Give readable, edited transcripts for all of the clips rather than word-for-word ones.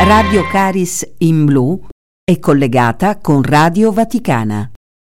Radio Caris in Blu è collegata con Radio Vaticana.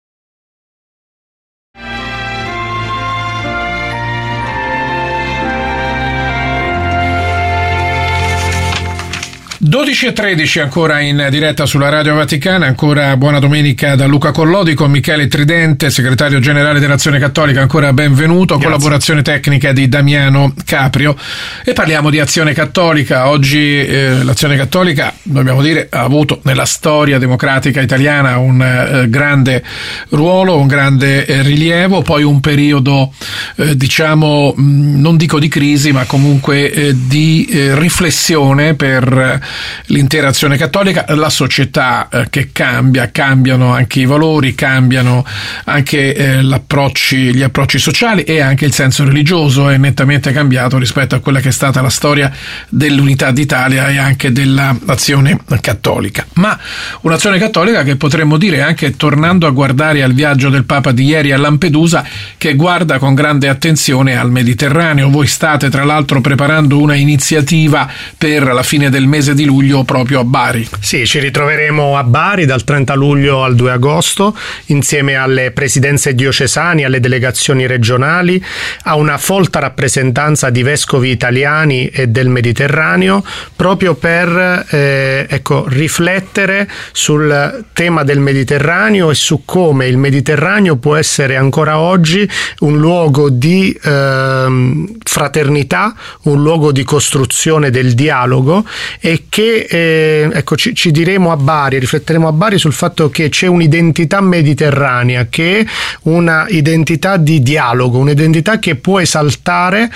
Dodici e 13 ancora in diretta sulla Radio Vaticana. Ancora buona domenica da Luca Collodi con Michele Tridente, segretario generale dell'Azione Cattolica. Ancora benvenuto. Grazie. Collaborazione tecnica di Damiano Caprio, e parliamo di Azione Cattolica. Oggi l'Azione Cattolica, dobbiamo dire, ha avuto nella storia democratica italiana un grande ruolo, un grande rilievo, poi un periodo diciamo non dico di crisi, ma comunque di riflessione per l'intera Azione Cattolica. La società che cambiano anche i valori, cambiano anche gli approcci sociali, e anche il senso religioso è nettamente cambiato rispetto a quella che è stata la storia dell'unità d'Italia e anche dell'Azione Cattolica. Ma un'Azione Cattolica che potremmo dire, anche tornando a guardare al viaggio del Papa di ieri a Lampedusa, che guarda con grande attenzione al Mediterraneo. Voi state tra l'altro preparando una iniziativa per la fine del mese di luglio proprio a Bari. Sì, ci ritroveremo a Bari dal 30 luglio al 2 agosto insieme alle presidenze diocesane, alle delegazioni regionali, a una folta rappresentanza di vescovi italiani e del Mediterraneo, proprio per riflettere sul tema del Mediterraneo e su come il Mediterraneo può essere ancora oggi un luogo di fraternità, un luogo di costruzione del dialogo, e che ci diremo a Bari, rifletteremo a Bari sul fatto che c'è un'identità mediterranea, che è una identità di dialogo, un'identità che può esaltare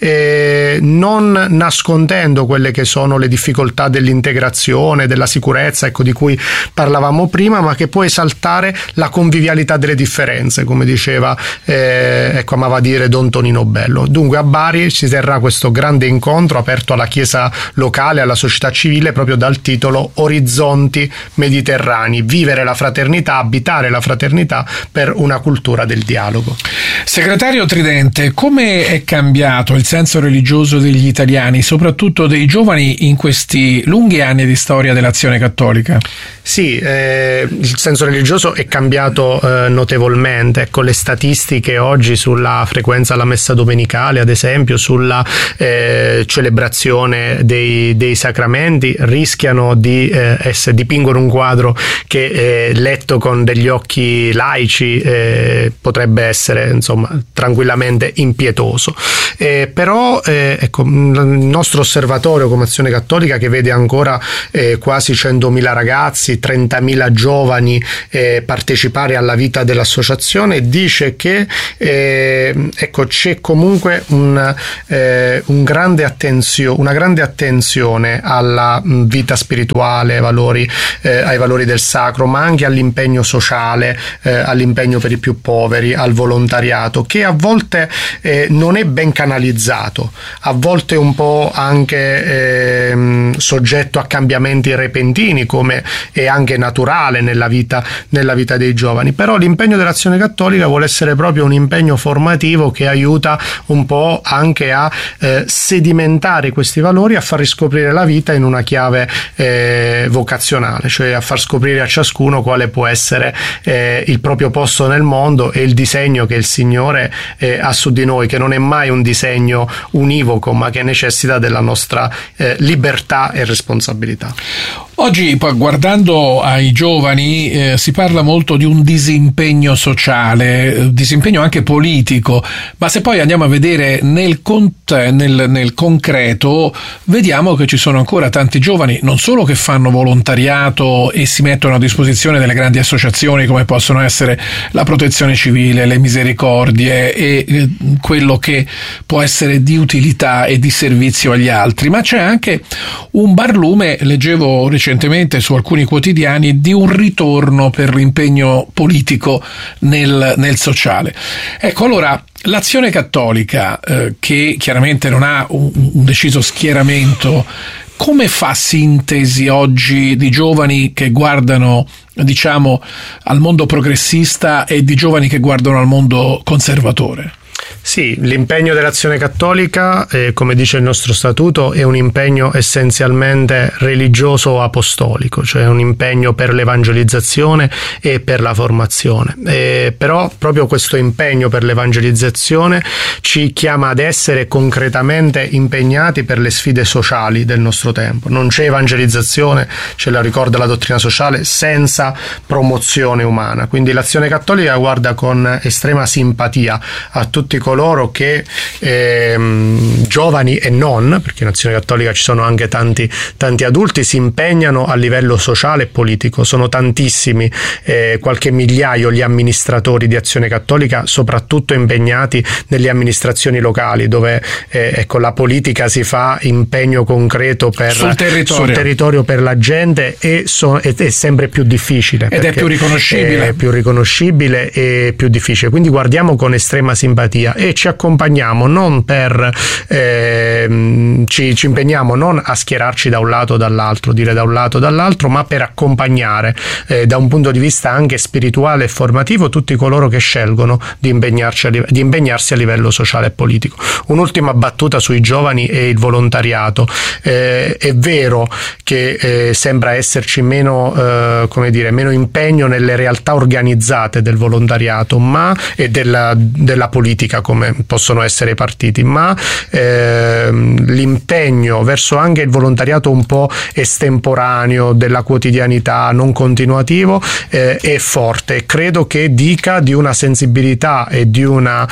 non nascondendo quelle che sono le difficoltà dell'integrazione, della sicurezza, di cui parlavamo prima, ma che può esaltare la convivialità delle differenze, come diceva amava dire Don Tonino Bello. Dunque a Bari si terrà questo grande incontro aperto alla Chiesa locale, alla società civile, proprio dal titolo Orizzonti Mediterranei: vivere la fraternità, abitare la fraternità per una cultura del dialogo. Segretario Tridente, come è cambiato il senso religioso degli italiani, soprattutto dei giovani, in questi lunghi anni di storia dell'Azione Cattolica? Sì, il senso religioso è cambiato notevolmente. Le statistiche oggi sulla frequenza alla messa domenicale, ad esempio, sulla celebrazione dei sacramenti, rischiano di dipingono un quadro che letto con degli occhi laici potrebbe essere tranquillamente impietoso. Però il nostro osservatorio come Azione Cattolica, che vede ancora quasi 100.000 ragazzi, 30.000 giovani partecipare alla vita dell'associazione, dice che c'è comunque una grande attenzione alla vita spirituale, ai valori del sacro, ma anche all'impegno sociale, all'impegno per i più poveri, al volontariato, che a volte non è ben canalizzato, a volte un po' anche soggetto a cambiamenti repentini, come è anche naturale nella vita dei giovani. Però l'impegno dell'Azione Cattolica vuole essere proprio un impegno formativo che aiuta un po' anche a sedimentare questi valori, a far riscoprire la vita in una chiave vocazionale, cioè a far scoprire a ciascuno quale può essere il proprio posto nel mondo e il disegno che il Signore ha su di noi, che non è mai un disegno univoco, ma che necessita della nostra libertà e responsabilità. Oggi, guardando ai giovani, si parla molto di un disimpegno sociale, disimpegno anche politico, ma se poi andiamo a vedere nel concreto, vediamo che ci sono ancora tanti giovani, non solo che fanno volontariato e si mettono a disposizione delle grandi associazioni come possono essere la Protezione Civile, le Misericordie e quello che può essere di utilità e di servizio agli altri, ma c'è anche un barlume, leggevo recentemente su alcuni quotidiani, di un ritorno per l'impegno politico nel sociale. Allora l'Azione Cattolica, che chiaramente non ha un deciso schieramento, come fa sintesi oggi di giovani che guardano, al mondo progressista e di giovani che guardano al mondo conservatore? Sì, l'impegno dell'Azione Cattolica, come dice il nostro statuto, è un impegno essenzialmente religioso o apostolico, cioè un impegno per l'evangelizzazione e per la formazione. Però proprio questo impegno per l'evangelizzazione ci chiama ad essere concretamente impegnati per le sfide sociali del nostro tempo. Non c'è evangelizzazione, ce la ricorda la dottrina sociale, senza promozione umana. Quindi l'Azione Cattolica guarda con estrema simpatia a tutti coloro che giovani e non, perché in Azione Cattolica ci sono anche tanti adulti, si impegnano a livello sociale e politico. Sono tantissimi, qualche migliaio gli amministratori di Azione Cattolica, soprattutto impegnati nelle amministrazioni locali, dove la politica si fa impegno concreto sul territorio per la gente, e è sempre più difficile ed è più riconoscibile e più difficile. Quindi guardiamo con estrema simpatia e ci accompagniamo non per ci impegniamo non a schierarci da un lato o dall'altro, dire da un lato o dall'altro, ma per accompagnare da un punto di vista anche spirituale e formativo tutti coloro che scelgono di impegnarsi a livello sociale e politico. Un'ultima battuta sui giovani e il volontariato. È vero che sembra esserci meno impegno nelle realtà organizzate del volontariato e della politica, come possono essere i partiti, ma l'impegno verso anche il volontariato un po' estemporaneo, della quotidianità, non continuativo, è forte, e credo che dica di una sensibilità e di una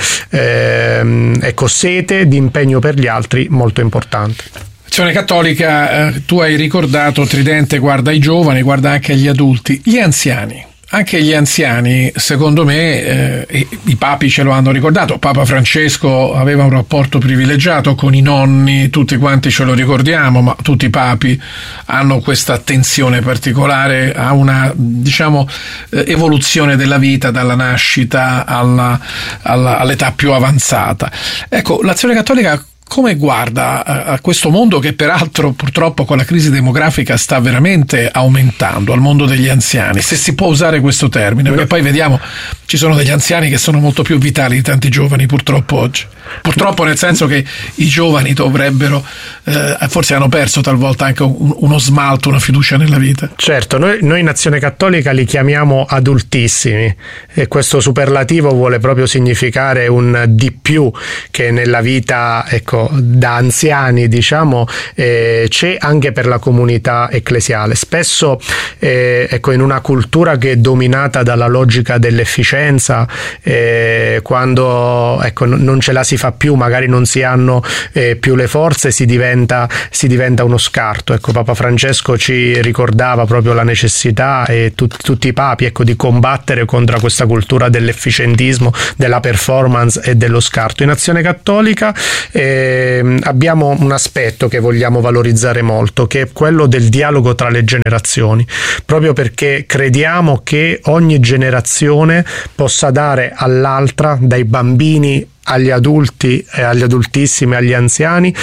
sete di impegno per gli altri molto importante. Azione Cattolica, tu hai ricordato, Tridente guarda i giovani, guarda anche gli adulti, gli anziani. Anche gli anziani, secondo me, i papi ce lo hanno ricordato. Papa Francesco aveva un rapporto privilegiato con i nonni, tutti quanti ce lo ricordiamo, ma tutti i papi hanno questa attenzione particolare a una, evoluzione della vita dalla nascita all'età più avanzata. Ecco, l'Azione Cattolica come guarda a questo mondo che peraltro purtroppo con la crisi demografica sta veramente aumentando, al mondo degli anziani, se si può usare questo termine, perché poi vediamo ci sono degli anziani che sono molto più vitali di tanti giovani purtroppo oggi. Purtroppo nel senso che i giovani dovrebbero, forse hanno perso talvolta anche uno smalto, una fiducia nella vita. Certo, noi in Azione Cattolica li chiamiamo adultissimi, e questo superlativo vuole proprio significare un di più che nella vita, da anziani, c'è anche per la comunità ecclesiale. Spesso in una cultura che è dominata dalla logica dell'efficienza, quando non ce la si fa più, magari non si hanno più le forze, si diventa uno scarto. Papa Francesco ci ricordava proprio la necessità, e tutti i papi, di combattere contro questa cultura dell'efficientismo, della performance e dello scarto. In Azione Cattolica abbiamo un aspetto che vogliamo valorizzare molto, che è quello del dialogo tra le generazioni, proprio perché crediamo che ogni generazione possa dare all'altra, dai bambini agli adulti, agli adultissimi, agli anziani,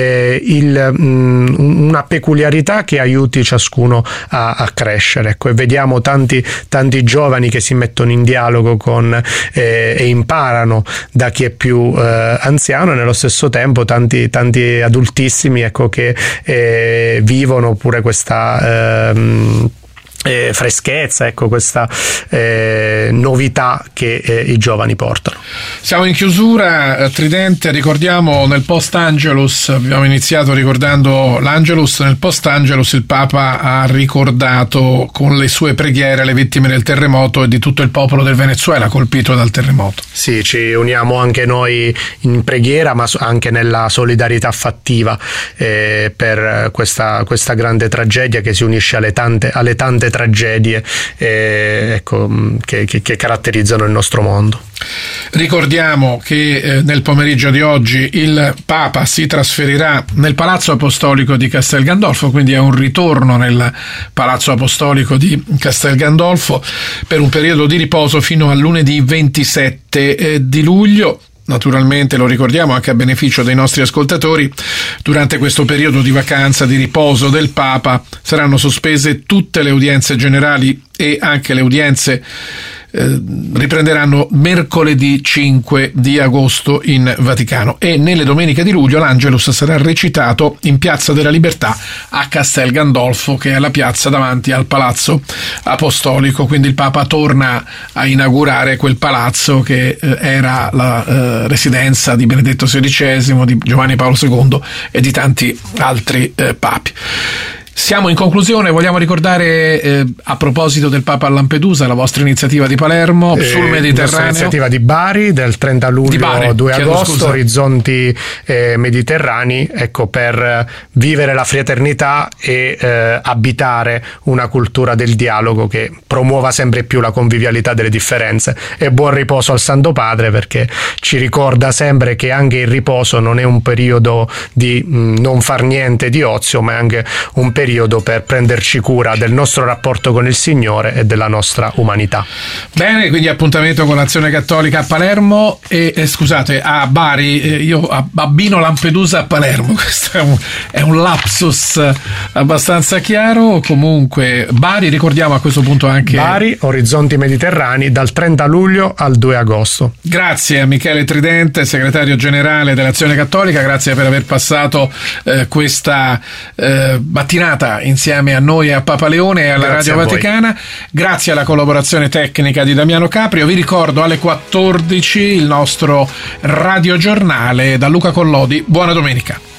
una peculiarità che aiuti ciascuno a crescere. E vediamo tanti giovani che si mettono in dialogo e imparano da chi è più anziano, e nello stesso tempo tanti adultissimi che vivono pure questa freschezza, questa novità che i giovani portano. Siamo in chiusura, Tridente, ricordiamo nel post-Angelus, abbiamo iniziato ricordando l'Angelus, nel post-Angelus il Papa ha ricordato con le sue preghiere le vittime del terremoto e di tutto il popolo del Venezuela colpito dal terremoto. Sì, ci uniamo anche noi in preghiera, ma anche nella solidarietà fattiva per questa grande tragedia che si unisce alle tante tragedie che caratterizzano il nostro mondo. Ricordiamo che nel pomeriggio di oggi il Papa si trasferirà nel Palazzo Apostolico di Castel Gandolfo, quindi è un ritorno nel Palazzo Apostolico di Castel Gandolfo per un periodo di riposo fino a lunedì 27 di luglio. Naturalmente, lo ricordiamo anche a beneficio dei nostri ascoltatori, durante questo periodo di vacanza, di riposo del Papa, saranno sospese tutte le udienze generali e anche le udienze riprenderanno mercoledì 5 di agosto in Vaticano, e nelle domeniche di luglio l'Angelus sarà recitato in Piazza della Libertà a Castel Gandolfo, che è la piazza davanti al Palazzo Apostolico. Quindi il Papa torna a inaugurare quel palazzo che era la residenza di Benedetto XVI, di Giovanni Paolo II e di tanti altri papi. Siamo in conclusione, vogliamo ricordare a proposito del Papa a Lampedusa la vostra iniziativa di Palermo sul Mediterraneo. La vostra iniziativa di Bari del 30 luglio 2 agosto, Orizzonti Mediterranei, ecco, per vivere la fraternità e abitare una cultura del dialogo che promuova sempre più la convivialità delle differenze. E buon riposo al Santo Padre, perché ci ricorda sempre che anche il riposo non è un periodo di non far niente, di ozio, ma è anche un periodo per prenderci cura del nostro rapporto con il Signore e della nostra umanità. Bene, quindi appuntamento con l'Azione Cattolica a Palermo e scusate, a Bari. Io abbino Lampedusa a Palermo, questo è un lapsus abbastanza chiaro. Comunque Bari, ricordiamo a questo punto anche Bari, Orizzonti Mediterranei, dal 30 luglio al 2 agosto. Grazie a Michele Tridente, segretario generale dell'Azione Cattolica, grazie per aver passato questa mattinata insieme a noi e a Papa Leone e alla Radio Vaticana. Grazie alla collaborazione tecnica di Damiano Caprio. Vi ricordo alle 14 il nostro radiogiornale da Luca Collodi. Buona domenica.